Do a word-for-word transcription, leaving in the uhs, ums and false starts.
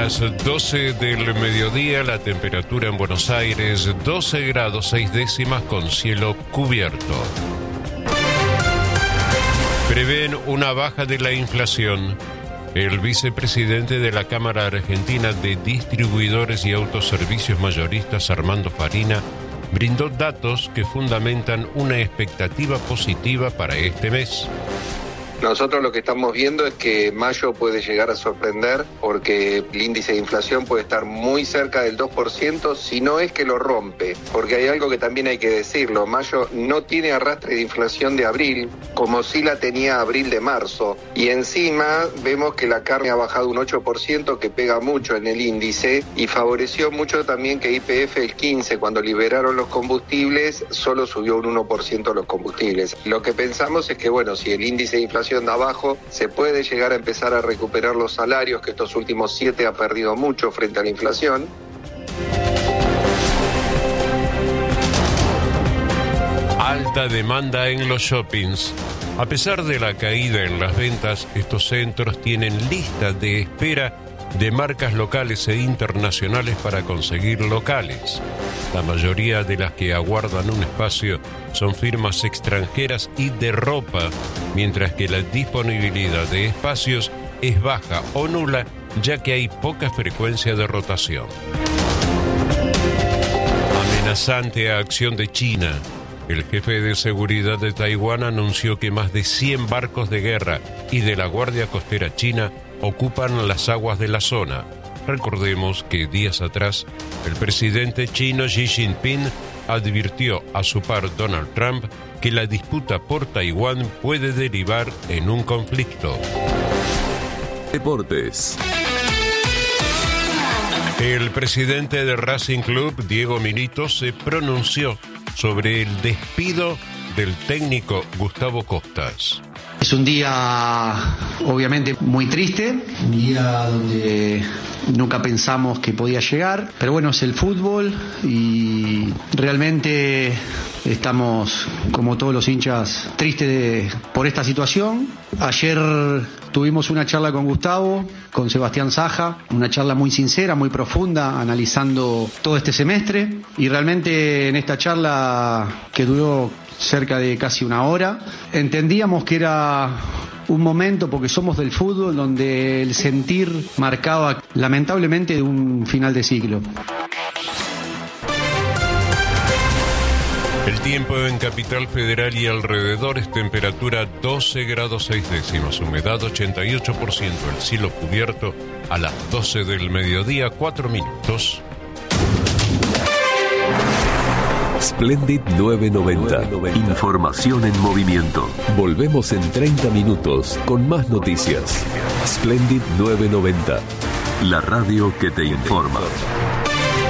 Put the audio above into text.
las doce del mediodía, la temperatura en Buenos Aires, doce grados seis décimas con cielo cubierto. Prevén una baja de la inflación. El vicepresidente de la Cámara Argentina de Distribuidores y Autoservicios Mayoristas, Armando Farina, brindó datos que fundamentan una expectativa positiva para este mes. Nosotros lo que estamos viendo es que mayo puede llegar a sorprender porque el índice de inflación puede estar muy cerca del dos por ciento, si no es que lo rompe. Porque hay algo que también hay que decirlo, mayo no tiene arrastre de inflación de abril, como sí la tenía abril de marzo. Y encima vemos que la carne ha bajado un ocho por ciento, que pega mucho en el índice, y favoreció mucho también que Y P F el quince, cuando liberaron los combustibles, solo subió un uno por ciento los combustibles. Lo que pensamos es que, bueno, si el índice de inflación de abajo, se puede llegar a empezar a recuperar los salarios, que estos últimos siete ha perdido mucho frente a la inflación. Alta demanda en los shoppings. A pesar de la caída en las ventas, estos centros tienen listas de espera de marcas locales e internacionales para conseguir locales. La mayoría de las que aguardan un espacio son firmas extranjeras y de ropa, mientras que la disponibilidad de espacios es baja o nula, ya que hay poca frecuencia de rotación. Amenazante acción de China. El jefe de seguridad de Taiwán anunció que más de cien barcos de guerra y de la Guardia Costera China ocupan las aguas de la zona. Recordemos que días atrás, el presidente chino Xi Jinping advirtió a su par Donald Trump que la disputa por Taiwán puede derivar en un conflicto. Deportes. El presidente de Racing Club, Diego Milito, se pronunció sobre el despido del técnico Gustavo Costas. Es un día obviamente muy triste, un día donde nunca pensamos que podía llegar, pero bueno, es el fútbol y realmente estamos, como todos los hinchas, tristes de, por esta situación. Ayer tuvimos una charla con Gustavo, con Sebastián Saja, una charla muy sincera, muy profunda, analizando todo este semestre, y realmente en esta charla, que duró cerca de casi una hora, entendíamos que era un momento, porque somos del fútbol, donde el sentir marcaba lamentablemente un final de ciclo. El tiempo en Capital Federal y alrededores, temperatura doce grados seis décimas, humedad ochenta y ocho por ciento, el cielo cubierto a las doce del mediodía, cuatro minutos. Splendid novecientos noventa. Información en movimiento. Volvemos en treinta minutos con más noticias. Splendid novecientos noventa. La radio que te informa.